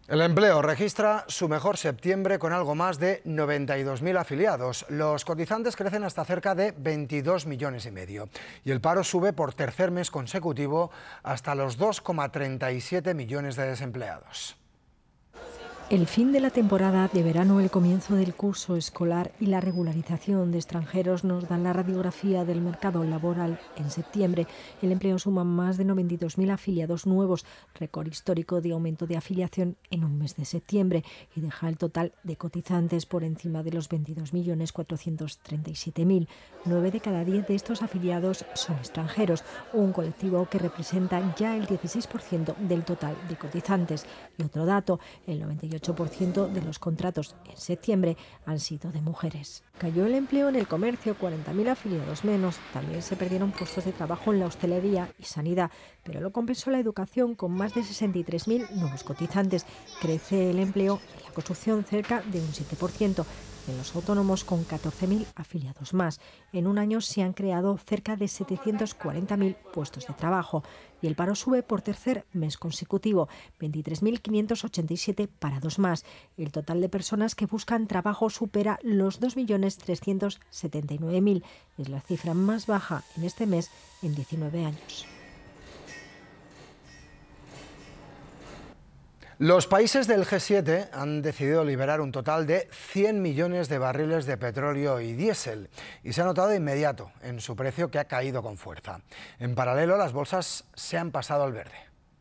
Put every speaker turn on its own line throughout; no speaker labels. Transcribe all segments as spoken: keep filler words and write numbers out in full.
El empleo registra su mejor septiembre con algo más de noventa y dos mil afiliados. Los cotizantes crecen hasta cerca de veintidós millones y medio. Y el paro sube por tercer mes consecutivo hasta los dos coma treinta y siete millones de desempleados.
El fin de la temporada de verano, el comienzo del curso escolar y la regularización de extranjeros nos dan la radiografía del mercado laboral. En septiembre, el empleo suma más de noventa y dos mil afiliados nuevos, récord histórico de aumento de afiliación en un mes de septiembre, y deja el total de cotizantes por encima de los veintidós millones cuatrocientos treinta y siete mil. Nueve de cada diez de estos afiliados son extranjeros, un colectivo que representa ya el dieciséis por ciento del total de cotizantes. Y otro dato, el noventa y ocho por ciento de los contratos en septiembre han sido de mujeres. Cayó el empleo en el comercio, cuarenta mil afiliados menos. También se perdieron puestos de trabajo en la hostelería y sanidad, pero lo compensó la educación con más de sesenta y tres mil nuevos cotizantes. Crece el empleo en la construcción cerca de un siete por ciento. En los autónomos, con catorce mil afiliados más. En un año se han creado cerca de setecientos cuarenta mil puestos de trabajo. Y el paro sube por tercer mes consecutivo, veintitrés mil quinientos ochenta y siete parados más. El total de personas que buscan trabajo supera los dos millones trescientos setenta y nueve mil. Es la cifra más baja en este mes en diecinueve años.
Los países del G siete han decidido liberar un total de cien millones de barriles de petróleo y diésel, y se ha notado de inmediato en su precio, que ha caído con fuerza. En paralelo, las bolsas se han pasado al verde.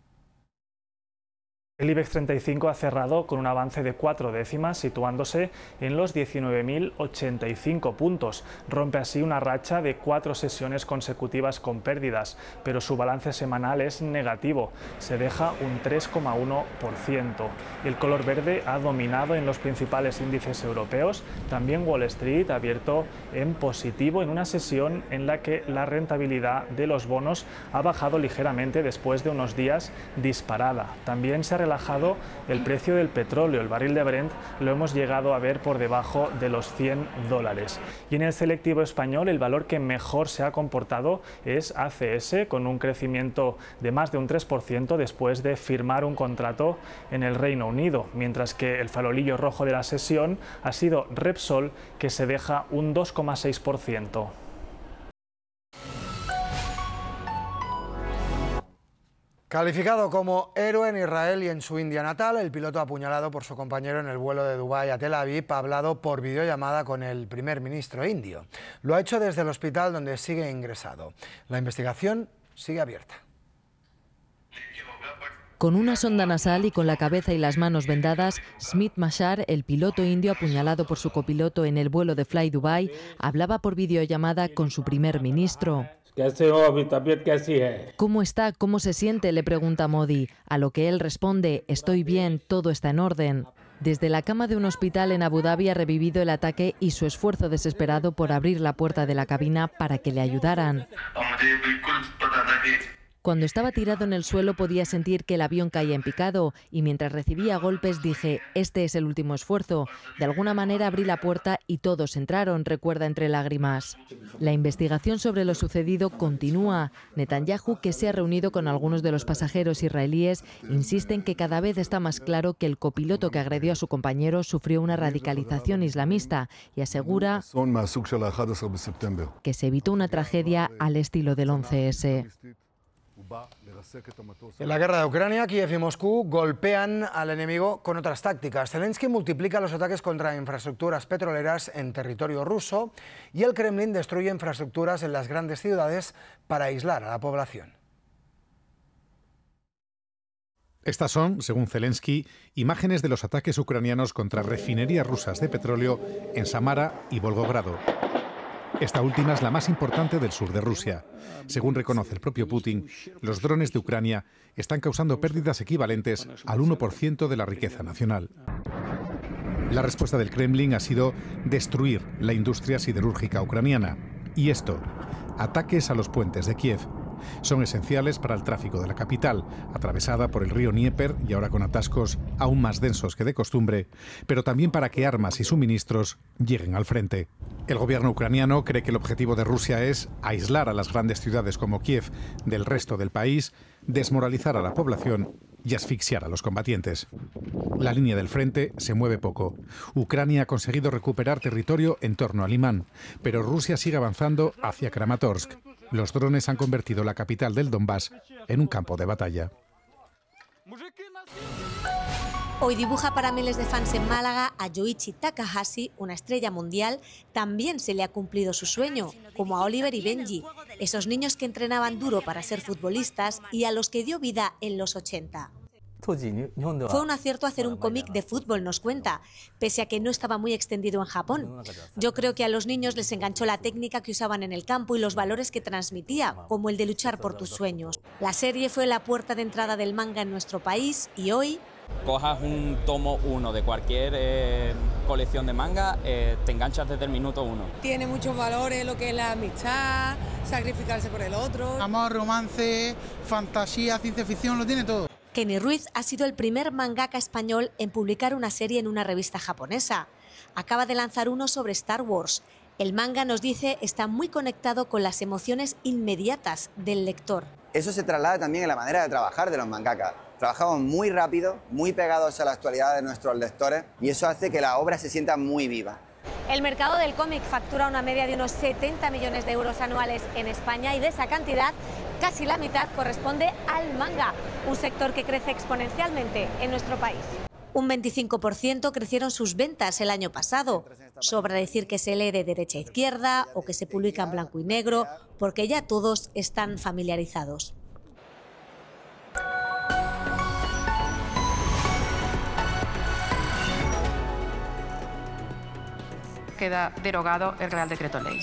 El IBEX treinta y cinco ha cerrado con un avance de cuatro décimas, situándose en los diecinueve mil ochenta y cinco puntos. Rompe así una racha de cuatro sesiones consecutivas con pérdidas, pero su balance semanal es negativo, se deja un tres coma uno por ciento. El color verde ha dominado en los principales índices europeos. También Wall Street ha abierto en positivo en una sesión en la que la rentabilidad de los bonos ha bajado ligeramente después de unos días disparada. También se ha relajado el precio del petróleo. El barril de Brent lo hemos llegado a ver por debajo de los cien dólares. Y en el selectivo español, el valor que mejor se ha comportado es A C S, con un crecimiento de más de un tres por ciento después de firmar un contrato en el Reino Unido, mientras que el farolillo rojo de la sesión ha sido Repsol, que se deja un dos coma seis por ciento.
Calificado como héroe en Israel y en su India natal, el piloto apuñalado por su compañero en el vuelo de Dubái a Tel Aviv ha hablado por videollamada con el primer ministro indio. Lo ha hecho desde el hospital donde sigue ingresado. La investigación sigue abierta.
Con una sonda nasal y con la cabeza y las manos vendadas, Smit Mashar, el piloto indio apuñalado por su copiloto en el vuelo de Fly Dubai, hablaba por videollamada con su primer ministro. ¿Cómo está? ¿Cómo se siente?, le pregunta Modi, a lo que él responde: estoy bien, todo está en orden. Desde la cama de un hospital en Abu Dhabi ha revivido el ataque y su esfuerzo desesperado por abrir la puerta de la cabina para que le ayudaran. Cuando estaba tirado en el suelo podía sentir que el avión caía en picado y mientras recibía golpes dije: este es el último esfuerzo. De alguna manera abrí la puerta y todos entraron, recuerda entre lágrimas. La investigación sobre lo sucedido continúa. Netanyahu, que se ha reunido con algunos de los pasajeros israelíes, insiste en que cada vez está más claro que el copiloto que agredió a su compañero sufrió una radicalización islamista y asegura que se evitó una tragedia al estilo del once ese.
En la guerra de Ucrania, Kiev y Moscú golpean al enemigo con otras tácticas. Zelensky multiplica los ataques contra infraestructuras petroleras en territorio ruso y el Kremlin destruye infraestructuras en las grandes ciudades para aislar a la población.
Estas son, según Zelensky, imágenes de los ataques ucranianos contra refinerías rusas de petróleo en Samara y Volgogrado. Esta última es la más importante del sur de Rusia. Según reconoce el propio Putin, los drones de Ucrania están causando pérdidas equivalentes al uno por ciento de la riqueza nacional. La respuesta del Kremlin ha sido destruir la industria siderúrgica ucraniana. Y esto, ataques a los puentes de Kiev. Son esenciales para el tráfico de la capital, atravesada por el río Dnieper y ahora con atascos aún más densos que de costumbre, pero también para que armas y suministros lleguen al frente. El gobierno ucraniano cree que el objetivo de Rusia es aislar a las grandes ciudades como Kiev del resto del país, desmoralizar a la población y asfixiar a los combatientes. La línea del frente se mueve poco. Ucrania ha conseguido recuperar territorio en torno a Limán, pero Rusia sigue avanzando hacia Kramatorsk. Los drones han convertido la capital del Donbass en un campo de batalla.
Hoy dibuja para miles de fans en Málaga a Yoichi Takahashi, una estrella mundial. También se le ha cumplido su sueño, como a Oliver y Benji, esos niños que entrenaban duro para ser futbolistas y a los que dio vida en los ochenta. Fue un acierto hacer un cómic de fútbol, nos cuenta, pese a que no estaba muy extendido en Japón. Yo creo que a los niños les enganchó la técnica que usaban en el campo y los valores que transmitía, como el de luchar por tus sueños. La serie fue la puerta de entrada del manga en nuestro país y hoy...
Cojas un tomo uno de cualquier eh, colección de manga, eh, te enganchas desde el minuto uno.
Tiene muchos valores, lo que es la amistad, sacrificarse por el otro.
Amor, romance, fantasía, ciencia ficción, lo tiene todo.
Kenny Ruiz ha sido el primer mangaka español en publicar una serie en una revista japonesa. Acaba de lanzar uno sobre Star Wars. El manga, nos dice, está muy conectado con las emociones inmediatas del lector.
Eso se traslada también en la manera de trabajar de los mangakas. Trabajamos muy rápido, muy pegados a la actualidad de nuestros lectores y eso hace que la obra se sienta muy viva.
El mercado del cómic factura una media de unos setenta millones de euros anuales en España y de esa cantidad casi la mitad corresponde al manga, un sector que crece exponencialmente en nuestro país. Un veinticinco por ciento crecieron sus ventas el año pasado. Sobra decir que se lee de derecha a izquierda o que se publica en blanco y negro, porque ya todos están familiarizados.
Queda derogado el Real Decreto Ley.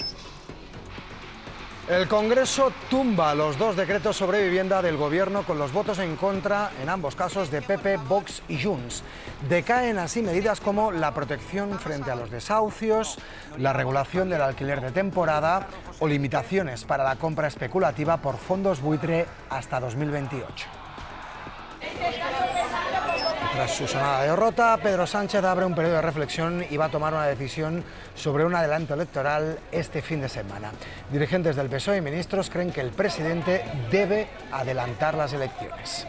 El Congreso tumba los dos decretos sobre vivienda del Gobierno con los votos en contra, en ambos casos, de P P, Vox y Junts. Decaen así medidas como la protección frente a los desahucios, la regulación del alquiler de temporada o limitaciones para la compra especulativa por fondos buitre hasta dos mil veintiocho. Tras su sonada derrota, Pedro Sánchez abre un periodo de reflexión y va a tomar una decisión sobre un adelanto electoral este fin de semana. Dirigentes del P S O E y ministros creen que el presidente debe adelantar las elecciones.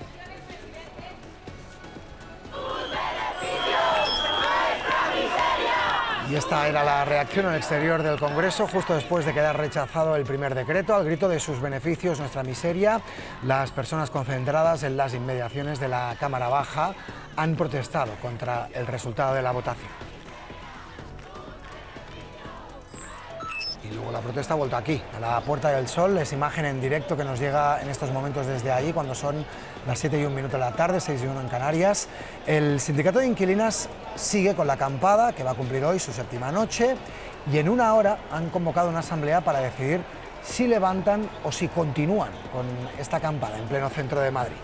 Y esta era la reacción al exterior del Congreso justo después de quedar rechazado el primer decreto. Al grito de sus beneficios, nuestra miseria, las personas concentradas en las inmediaciones de la Cámara Baja han protestado contra el resultado de la votación. Y luego la protesta ha vuelto aquí, a la Puerta del Sol. Es imagen en directo que nos llega en estos momentos desde allí, cuando son las siete y un minuto de la tarde, seis y uno en Canarias. El sindicato de inquilinas sigue con la acampada, que va a cumplir hoy su séptima noche, y en una hora han convocado una asamblea para decidir si levantan o si continúan con esta acampada en pleno centro de Madrid.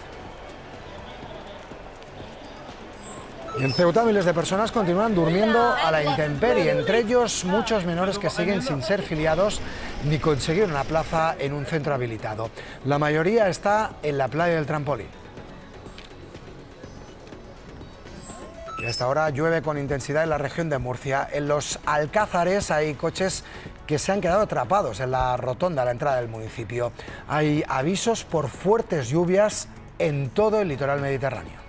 Y en Ceuta miles de personas continúan durmiendo a la intemperie, entre ellos muchos menores que siguen sin ser filiados ni conseguir una plaza en un centro habilitado. La mayoría está en la playa del Trampolín. Y a esta hora llueve con intensidad en la región de Murcia. En los Alcázares hay coches que se han quedado atrapados en la rotonda a la entrada del municipio. Hay avisos por fuertes lluvias en todo el litoral mediterráneo.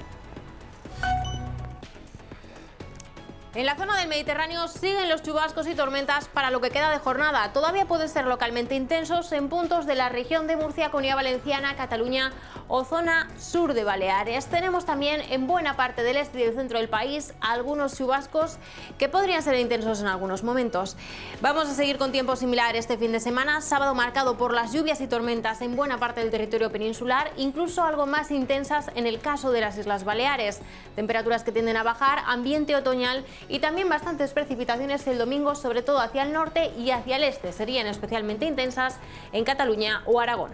En la zona del Mediterráneo siguen los chubascos y tormentas para lo que queda de jornada. Todavía pueden ser localmente intensos en puntos de la región de Murcia, Comunidad Valenciana, Cataluña o zona sur de Baleares. Tenemos también en buena parte del este y del centro del país algunos chubascos que podrían ser intensos en algunos momentos. Vamos a seguir con tiempo similar este fin de semana, sábado marcado por las lluvias y tormentas en buena parte del territorio peninsular, incluso algo más intensas en el caso de las Islas Baleares. Temperaturas que tienden a bajar, ambiente otoñal y también bastantes precipitaciones el domingo, sobre todo hacia el norte y hacia el este. Serían especialmente intensas en Cataluña o Aragón.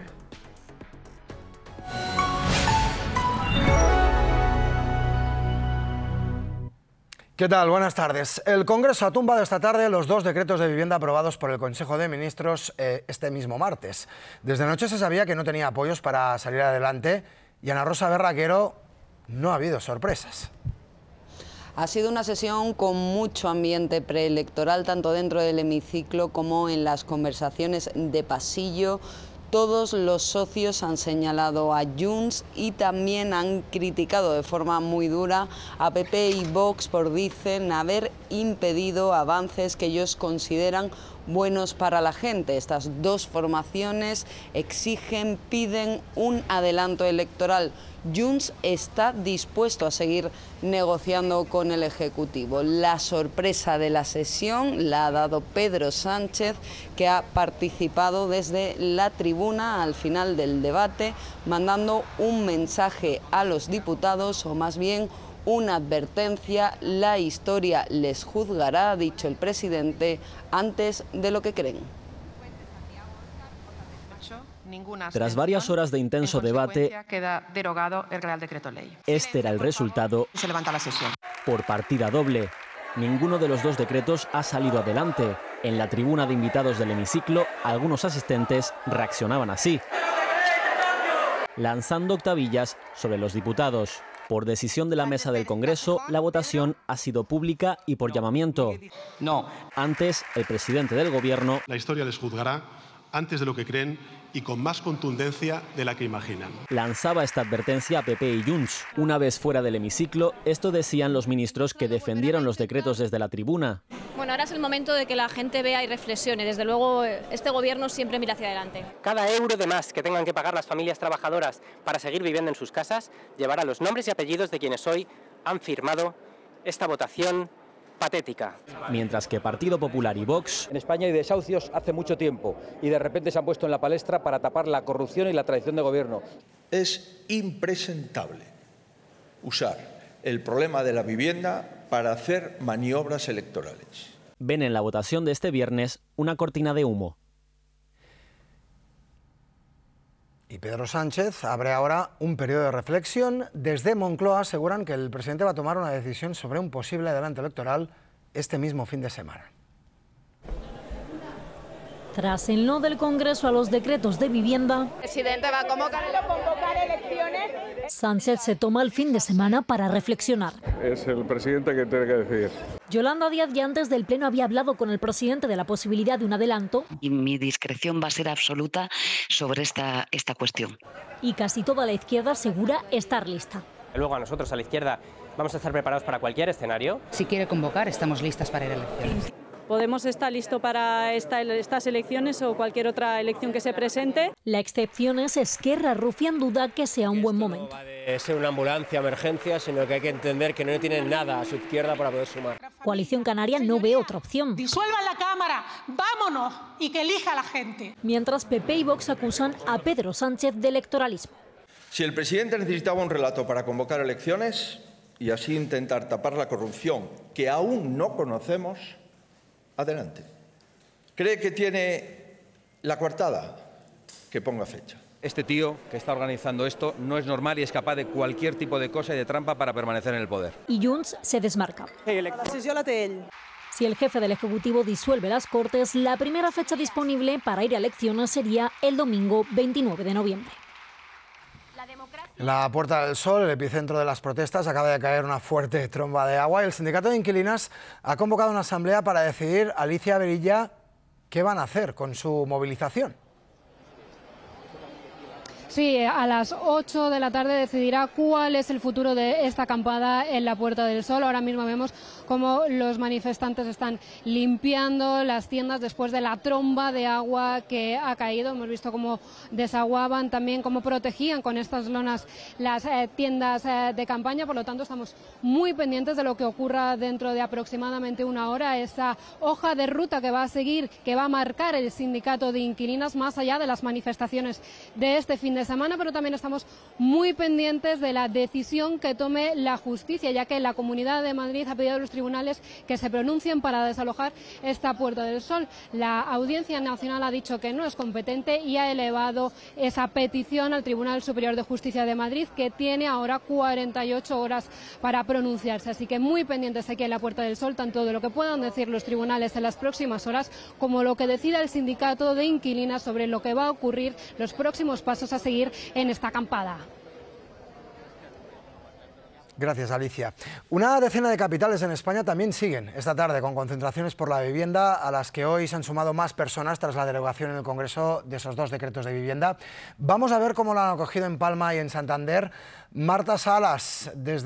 ¿Qué tal? Buenas tardes. El Congreso ha tumbado esta tarde los dos decretos de vivienda aprobados por el Consejo de Ministros eh, este mismo martes. Desde anoche se sabía que no tenía apoyos para salir adelante y Ana Rosa Berraquero, no ha habido sorpresas.
Ha sido una sesión con mucho ambiente preelectoral, tanto dentro del hemiciclo como en las conversaciones de pasillo. Todos los socios han señalado a Junts y también han criticado de forma muy dura a P P y Vox por, dicen, haber impedido avances que ellos consideran buenos para la gente. Estas dos formaciones exigen, piden un adelanto electoral. Junts está dispuesto a seguir negociando con el Ejecutivo. La sorpresa de la sesión la ha dado Pedro Sánchez, que ha participado desde la tribuna al final del debate, mandando un mensaje a los diputados, o más bien una advertencia: la historia les juzgará, ha dicho el presidente, antes de lo que creen.
Tras varias horas de intenso debate,
queda derogado el Real Decreto Ley.
Este era el resultado.
Se levanta la sesión.
Por partida doble. Ninguno de los dos decretos ha salido adelante. En la tribuna de invitados del hemiciclo, algunos asistentes reaccionaban así, lanzando octavillas sobre los diputados. Por decisión de la mesa del Congreso, la votación ha sido pública y por llamamiento.
No.
Antes, el presidente del Gobierno:
la historia les juzgará antes de lo que creen y con más contundencia de la que imaginan.
Lanzaba esta advertencia a P P y Junts. Una vez fuera del hemiciclo, esto decían los ministros que defendieron los decretos desde la tribuna.
Bueno, ahora es el momento de que la gente vea y reflexione. Desde luego, este gobierno siempre mira hacia adelante.
Cada euro de más que tengan que pagar las familias trabajadoras para seguir viviendo en sus casas llevará los nombres y apellidos de quienes hoy han firmado esta votación patética.
Mientras que Partido Popular y Vox:
en España hay desahucios hace mucho tiempo y de repente se han puesto en la palestra para tapar la corrupción y la traición de gobierno.
Es impresentable usar el problema de la vivienda para hacer maniobras electorales.
Ven en la votación de este viernes una cortina de humo.
Y Pedro Sánchez abre ahora un periodo de reflexión. Desde Moncloa aseguran que el presidente va a tomar una decisión sobre un posible adelanto electoral este mismo fin de semana.
Tras el no del Congreso a los decretos de vivienda,
El presidente va a convocar, convocar elecciones.
Sánchez se toma el fin de semana para reflexionar.
Es el presidente que tiene que decidir.
Yolanda Díaz ya antes del pleno había hablado con el presidente de la posibilidad de un adelanto.
Y mi discreción va a ser absoluta sobre esta, esta cuestión.
Y casi toda la izquierda asegura estar lista.
Luego a nosotros, a la izquierda, vamos a estar preparados para cualquier escenario.
Si quiere convocar, estamos listas para ir a elecciones.
Podemos estar listos para esta, estas elecciones o cualquier otra elección que se presente.
La excepción es Esquerra. Rufián duda que sea un buen momento.
No va de ser una ambulancia, emergencia, sino que hay que entender que no tienen nada a su izquierda para poder sumar.
Coalición Canaria no ve otra opción.
Disuelvan la Cámara, vámonos y que elija la gente.
Mientras P P y Vox acusan a Pedro Sánchez de electoralismo.
Si el presidente necesitaba un relato para convocar elecciones y así intentar tapar la corrupción que aún no conocemos, adelante. ¿Cree que tiene la coartada? Que ponga fecha.
Este tío que está organizando esto no es normal y es capaz de cualquier tipo de cosa y de trampa para permanecer en el poder.
Y Junts se desmarca.
La sesión la té ell.
Si el jefe del Ejecutivo disuelve las Cortes, la primera fecha disponible para ir a elecciones sería el domingo veintinueve de noviembre.
En la Puerta del Sol, el epicentro de las protestas, acaba de caer una fuerte tromba de agua y el sindicato de inquilinas ha convocado una asamblea para decidir, Alicia Berilla, qué van a hacer con su movilización.
Sí, a las ocho de la tarde decidirá cuál es el futuro de esta acampada en la Puerta del Sol. Ahora mismo vemos cómo los manifestantes están limpiando las tiendas después de la tromba de agua que ha caído. Hemos visto cómo desaguaban, también cómo protegían con estas lonas las eh, tiendas eh, de campaña. Por lo tanto, estamos muy pendientes de lo que ocurra dentro de aproximadamente una hora. Esa hoja de ruta que va a seguir, que va a marcar el sindicato de inquilinas más allá de las manifestaciones de este fin de semana, pero también estamos muy pendientes de la decisión que tome la justicia, ya que la Comunidad de Madrid ha pedido a los tribunales que se pronuncien para desalojar esta Puerta del Sol. La Audiencia Nacional ha dicho que no es competente y ha elevado esa petición al Tribunal Superior de Justicia de Madrid, que tiene ahora cuarenta y ocho horas para pronunciarse. Así que muy pendientes aquí en la Puerta del Sol, tanto de lo que puedan decir los tribunales en las próximas horas, como lo que decida el sindicato de inquilinas sobre lo que va a ocurrir, los próximos pasos a seguir en esta acampada.
Gracias, Alicia. Una decena de capitales en España también siguen esta tarde con concentraciones por la vivienda, a las que hoy se han sumado más personas tras la derogación en el Congreso de esos dos decretos de vivienda. Vamos a ver cómo lo han acogido en Palma y en Santander. Marta Salas, desde